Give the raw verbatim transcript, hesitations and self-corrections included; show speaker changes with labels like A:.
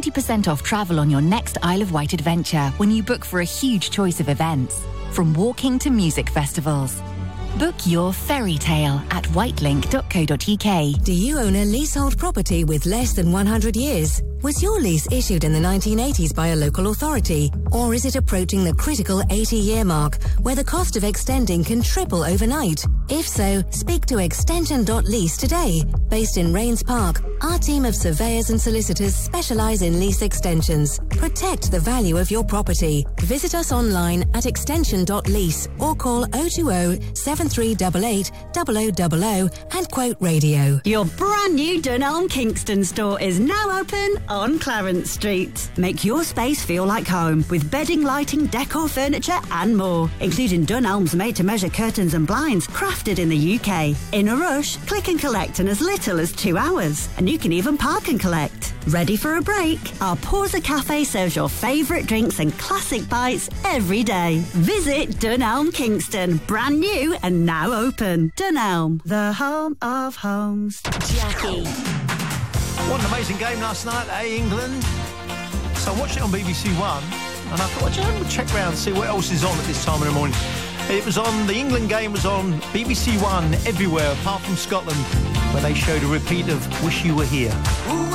A: twenty percent off travel on your next Isle of Wight adventure when you book for a huge choice of events, from walking to music festivals. Book your fairy tale at whitelink dot co dot U K.
B: Do you own a leasehold property with less than one hundred years? Was your lease issued in the nineteen eighties by a local authority? Or is it approaching the critical eighty-year mark, where the cost of extending can triple overnight? If so, speak to extension dot lease today. Based in Rains Park, our team of surveyors and solicitors specialise in lease extensions. Protect the value of your property. Visit us online at extension dot lease or call oh two oh, seven three eight eight, zero zero zero zero and quote radio.
C: Your brand new Dunelm Kingston store is now open on Clarence Street. Make your space feel like home with bedding, lighting, decor, furniture and more, including Dunelm's made-to-measure curtains and blinds crafted in the U K. In a rush, click and collect in as little as two hours, and you can even park and collect. Ready for a break? Our Pausa Cafe serves your favourite drinks and classic bites every day. Visit Dunelm Kingston, brand new and now open. Dunelm, the home of homes.
A: Jackie.
D: What an amazing game last night, eh, England? So I watched it on B B C One, and I thought, I'd well, check round and see what else is on at this time in the morning. It was on, the England game was on B B C One everywhere, apart from Scotland, where they showed a repeat of Wish You Were Here.